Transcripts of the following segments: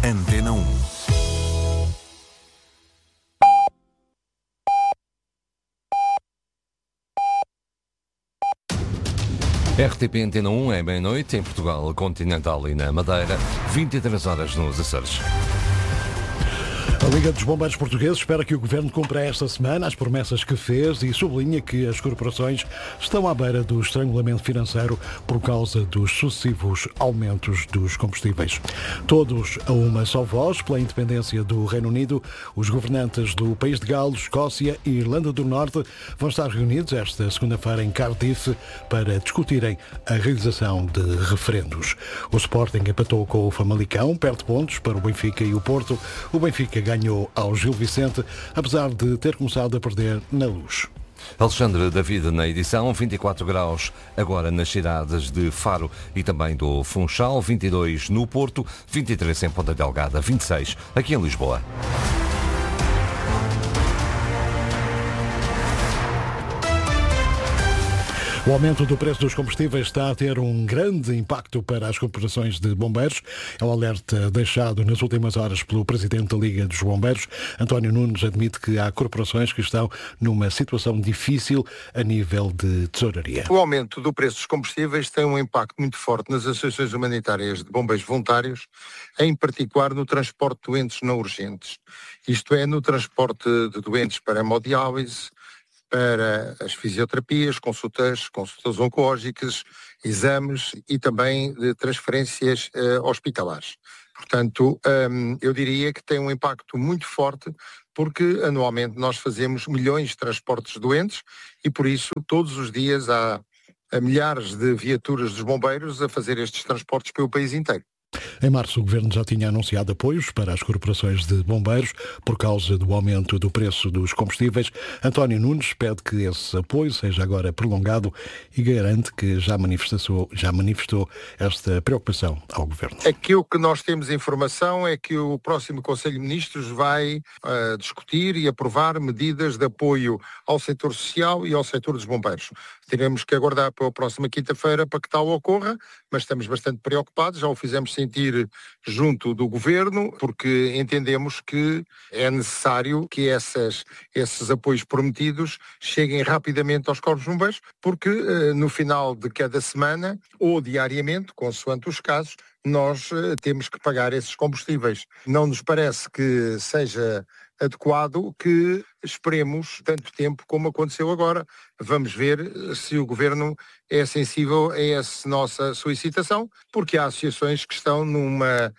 Antena 1. RTP Antena 1 é meia-noite em Portugal Continental e na Madeira, 23 horas nos Açores. A Liga dos Bombeiros Portugueses espera que o Governo cumpra esta semana as promessas que fez e sublinha que as corporações estão à beira do estrangulamento financeiro por causa dos sucessivos aumentos dos combustíveis. Todos a uma só voz, pela independência do Reino Unido, os governantes do País de Gales, Escócia e Irlanda do Norte vão estar reunidos esta segunda-feira em Cardiff para discutirem a realização de referendos. O Sporting empatou com o Famalicão, perde pontos para o Benfica e o Porto. O Benfica ganhou ao Gil Vicente, apesar de ter começado a perder na Luz. Alexandre David na edição, 24 graus agora nas cidades de Faro e também do Funchal, 22 no Porto, 23 em Ponta Delgada, 26 aqui em Lisboa. O aumento do preço dos combustíveis está a ter um grande impacto para as corporações de bombeiros. É o alerta deixado nas últimas horas pelo Presidente da Liga dos Bombeiros. António Nunes admite que há corporações que estão numa situação difícil a nível de tesouraria. O aumento do preço dos combustíveis tem um impacto muito forte nas associações humanitárias de bombeiros voluntários, em particular no transporte de doentes não urgentes. Isto é, no transporte de doentes para hemodiálise, para as fisioterapias, consultas oncológicas, exames e também de transferências hospitalares. Portanto, eu diria que tem um impacto muito forte porque anualmente nós fazemos milhões de transportes de doentes e por isso todos os dias há milhares de viaturas dos bombeiros a fazer estes transportes pelo país inteiro. Em março, o Governo já tinha anunciado apoios para as corporações de bombeiros por causa do aumento do preço dos combustíveis. António Nunes pede que esse apoio seja agora prolongado e garante que já manifestou esta preocupação ao Governo. Aquilo que nós temos informação é que o próximo Conselho de Ministros vai discutir e aprovar medidas de apoio ao setor social e ao setor dos bombeiros. Teremos que aguardar para a próxima quinta-feira para que tal ocorra, mas estamos bastante preocupados, já o fizemos sentir junto do Governo, porque entendemos que é necessário que esses apoios prometidos cheguem rapidamente aos corpos de bombeiros, porque no final de cada semana, ou diariamente, consoante os casos, nós temos que pagar esses combustíveis. Não nos parece que seja adequado que esperemos tanto tempo como aconteceu agora. Vamos ver se o Governo é sensível a essa nossa solicitação, porque há associações que estão numa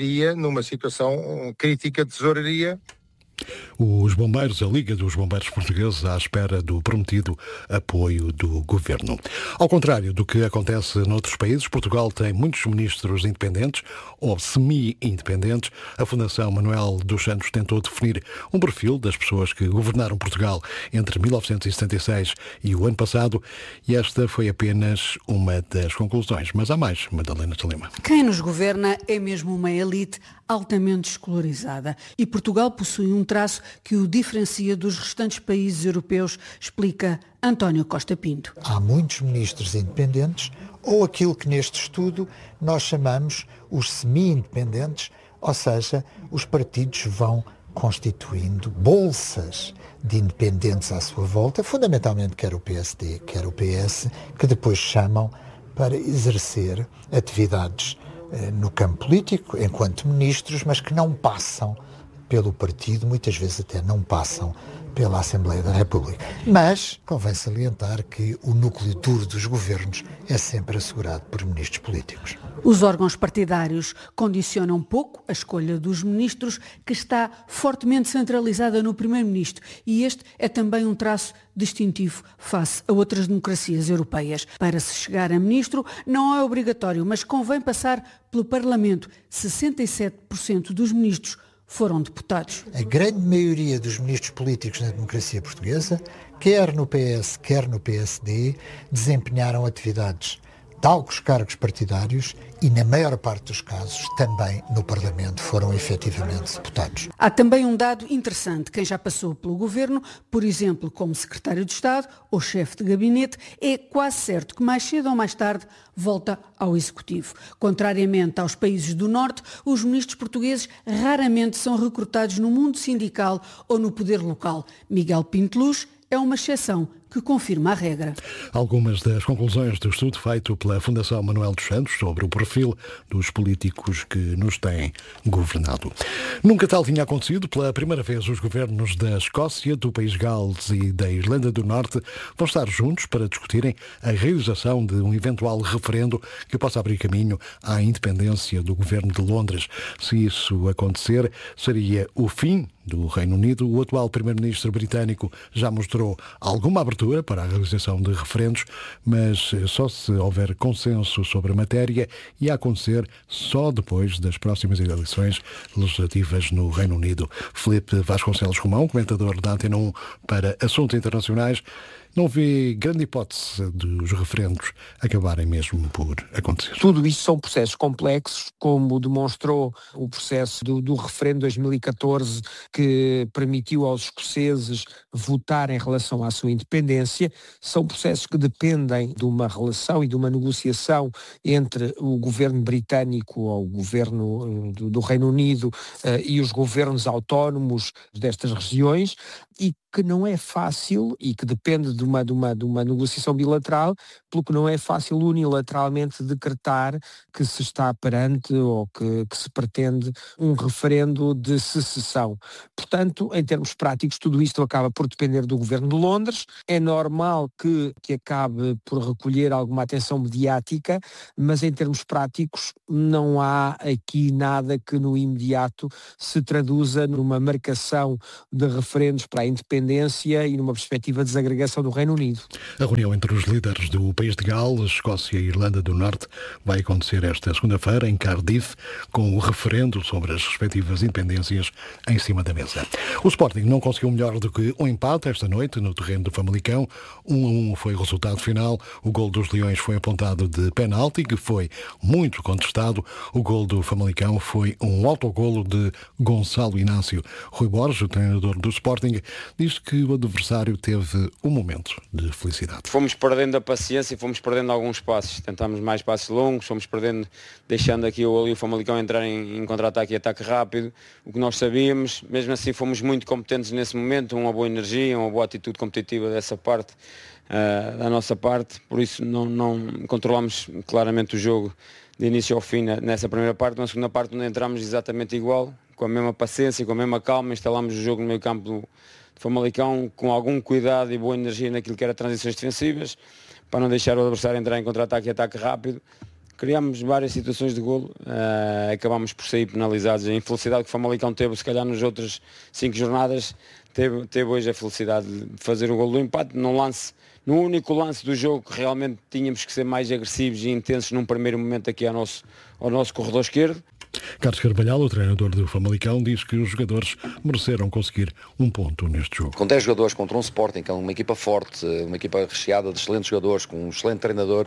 situação crítica de tesouraria. Os bombeiros, a Liga dos Bombeiros Portugueses, à espera do prometido apoio do Governo. Ao contrário do que acontece noutros países, Portugal tem muitos ministros independentes ou semi-independentes. A Fundação Manuel dos Santos tentou definir um perfil das pessoas que governaram Portugal entre 1976 e o ano passado e esta foi apenas uma das conclusões. Mas há mais, Madalena Chalima. Quem nos governa é mesmo uma elite altamente escolarizada e Portugal possui um traço que o diferencia dos restantes países europeus, explica António Costa Pinto. Há muitos ministros independentes ou aquilo que neste estudo nós chamamos os semi-independentes, ou seja, os partidos vão constituindo bolsas de independentes à sua volta, fundamentalmente quer o PSD, quer o PS, que depois chamam para exercer atividades no campo político, enquanto ministros, mas que não passam pelo partido, muitas vezes até não passam pela Assembleia da República. Mas convém salientar que o núcleo duro dos governos é sempre assegurado por ministros políticos. Os órgãos partidários condicionam pouco a escolha dos ministros, que está fortemente centralizada no Primeiro-Ministro, e este é também um traço distintivo face a outras democracias europeias. Para se chegar a ministro não é obrigatório, mas convém passar pelo Parlamento. 67% dos ministros foram deputados. A grande maioria dos ministros políticos na democracia portuguesa, quer no PS, quer no PSD, desempenharam atividades de alguns cargos partidários e, na maior parte dos casos, também no Parlamento foram efetivamente deputados. Há também um dado interessante. Quem já passou pelo Governo, por exemplo, como Secretário de Estado ou Chefe de Gabinete, é quase certo que mais cedo ou mais tarde volta ao Executivo. Contrariamente aos países do Norte, os ministros portugueses raramente são recrutados no mundo sindical ou no poder local. Miguel Pinto Luz é uma exceção que confirma a regra. Algumas das conclusões do estudo feito pela Fundação Manuel dos Santos sobre o perfil dos políticos que nos têm governado. Nunca tal tinha acontecido. Pela primeira vez, os governos da Escócia, do País de Gales e da Irlanda do Norte vão estar juntos para discutirem a realização de um eventual referendo que possa abrir caminho à independência do governo de Londres. Se isso acontecer, seria o fim do Reino Unido. O atual primeiro-ministro britânico já mostrou alguma abertura para a realização de referendos, mas só se houver consenso sobre a matéria e a acontecer só depois das próximas eleições legislativas no Reino Unido. Filipe Vasconcelos Romão, comentador da Antena 1 para Assuntos Internacionais, não vê grande hipótese dos referendos acabarem mesmo por acontecer. Tudo isto são processos complexos, como demonstrou o processo do referendo de 2014, que permitiu aos escoceses votar em relação à sua independência. São processos que dependem de uma relação e de uma negociação entre o governo britânico ou o governo do Reino Unido e os governos autónomos destas regiões, e que não é fácil e que depende de uma negociação bilateral, pelo que não é fácil unilateralmente decretar que se está perante ou que se pretende um referendo de secessão. Portanto, em termos práticos, tudo isto acaba por depender do Governo de Londres. É normal que acabe por recolher alguma atenção mediática, mas em termos práticos não há aqui nada que no imediato se traduza numa marcação de referendos para a independência e numa perspectiva de desagregação do Reino Unido. A reunião entre os líderes do País de Gales, Escócia e Irlanda do Norte vai acontecer esta segunda-feira em Cardiff, com o referendo sobre as respectivas independências em cima da mesa. O Sporting não conseguiu melhor do que um empate esta noite no terreno do Famalicão. 1-1 foi o resultado final. O gol dos Leões foi apontado de penalti, que foi muito contestado. O gol do Famalicão foi um autogolo de Gonçalo Inácio. Rui Borges, o treinador do Sporting, diz que o adversário teve um momento de felicidade. Fomos perdendo a paciência e fomos perdendo alguns passos. Tentámos mais passos longos, fomos perdendo, deixando aqui ou ali o Famalicão entrar em contra-ataque e ataque rápido, o que nós sabíamos. Mesmo assim fomos muito competentes nesse momento, uma boa energia, uma boa atitude competitiva dessa parte, da nossa parte. Por isso não controlámos claramente o jogo de início ao fim nessa primeira parte. Na segunda parte onde entramos exatamente igual, com a mesma paciência, com a mesma calma, instalámos o jogo no meio campo do Famalicão com algum cuidado e boa energia naquilo que era transições defensivas, para não deixar o adversário entrar em contra-ataque e ataque rápido. Criámos várias situações de golo, acabámos por sair penalizados. A infelicidade que o Famalicão teve, se calhar, nas outras 5 jornadas, teve hoje a felicidade de fazer o golo do empate, no único lance do jogo que realmente tínhamos que ser mais agressivos e intensos num primeiro momento aqui ao nosso corredor esquerdo. Carlos Carvalhal, o treinador do Famalicão, diz que os jogadores mereceram conseguir um ponto neste jogo. Com 10 jogadores contra um Sporting, que é uma equipa forte, uma equipa recheada de excelentes jogadores, com um excelente treinador,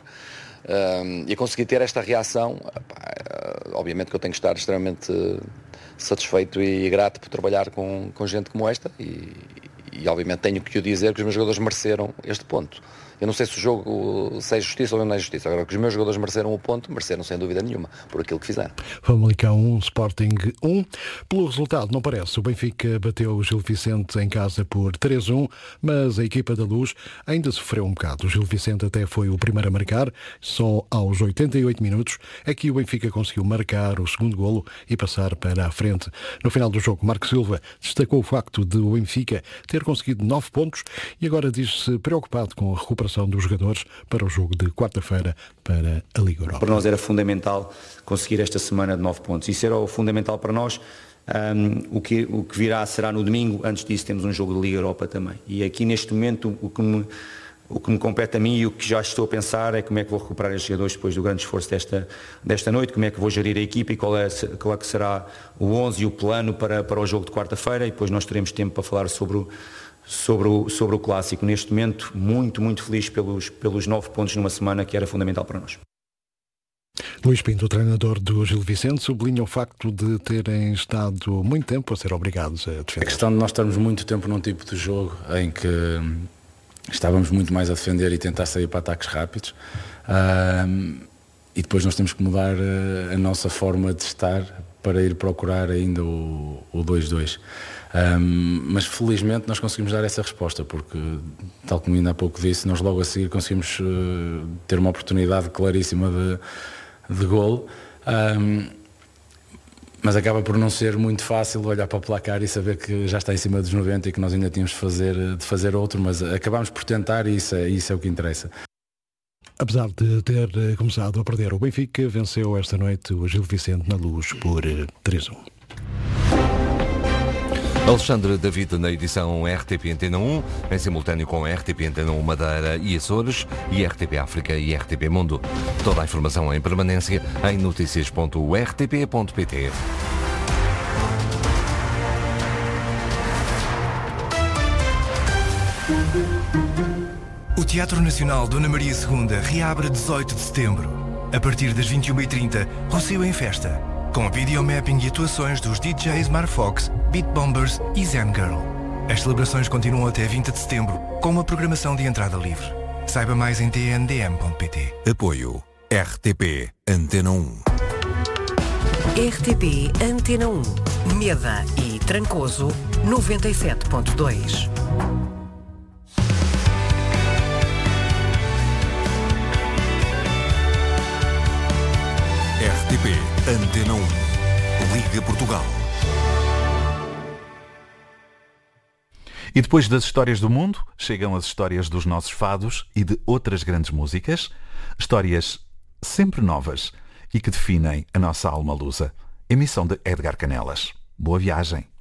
e conseguir ter esta reação, obviamente que eu tenho que estar extremamente satisfeito e grato por trabalhar com gente como esta e obviamente tenho que o dizer que os meus jogadores mereceram este ponto. Eu não sei se o jogo se é justiça ou não é justiça. Agora que os meus jogadores mereceram o ponto, mereceram sem dúvida nenhuma, por aquilo que fizeram. Famalicão 1, Sporting 1. Pelo resultado, não parece. O Benfica bateu o Gil Vicente em casa por 3-1, mas a equipa da Luz ainda sofreu um bocado. O Gil Vicente até foi o primeiro a marcar. Só aos 88 minutos é que o Benfica conseguiu marcar o segundo golo e passar para a frente. No final do jogo, Marco Silva destacou o facto de o Benfica ter conseguido 9 pontos e agora diz-se preocupado com a recuperação dos jogadores para o jogo de quarta-feira para a Liga Europa. Para nós era fundamental conseguir esta semana de 9 pontos. Isso era o fundamental para nós. O que virá será no domingo. Antes disso temos um jogo de Liga Europa também. E aqui neste momento o que me compete a mim e o que já estou a pensar é como é que vou recuperar estes jogadores depois do grande esforço desta noite, como é que vou gerir a equipa e qual é que será o 11 e o plano para o jogo de quarta-feira, e depois nós teremos tempo para falar sobre o clássico. Neste momento, muito, muito feliz pelos 9 pontos numa semana que era fundamental para nós. Luís Pinto, o treinador do Gil Vicente, sublinha o facto de terem estado muito tempo a ser obrigados a defender. A questão de nós estarmos muito tempo num tipo de jogo em que estávamos muito mais a defender e tentar sair para ataques rápidos, e depois nós temos que mudar a nossa forma de estar para ir procurar ainda o 2-2. Mas felizmente nós conseguimos dar essa resposta, porque, tal como ainda há pouco disse, nós logo a seguir conseguimos ter uma oportunidade claríssima de golo, mas acaba por não ser muito fácil olhar para o placar e saber que já está em cima dos 90 e que nós ainda tínhamos de fazer outro, mas acabámos por tentar e isso é o que interessa. Apesar de ter começado a perder, o Benfica venceu esta noite o Gil Vicente na Luz por 3-1. Alexandre David na edição RTP Antena 1, em simultâneo com RTP Antena 1 Madeira e Açores e RTP África e RTP Mundo. Toda a informação em permanência em noticias.rtp.pt. O Teatro Nacional Dona Maria II reabre a 18 de setembro. A partir das 21h30, Rossio em Festa, com videomapping e atuações dos DJs Marfox, Beat Bombers e Zen Girl. As celebrações continuam até 20 de setembro, com uma programação de entrada livre. Saiba mais em tndm.pt. Apoio RTP Antena 1. RTP Antena 1. Meda e Trancoso 97.2. RTP Antena 1. Liga Portugal. E depois das histórias do mundo, chegam as histórias dos nossos fados e de outras grandes músicas. Histórias sempre novas e que definem a nossa alma lusa. Emissão de Edgar Canelas. Boa viagem.